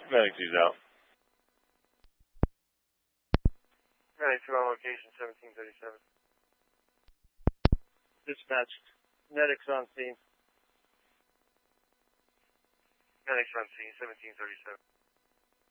Medic 2's out. Medic 2 on location, 1737. Dispatched. Medics on scene. Medics on scene, 1737.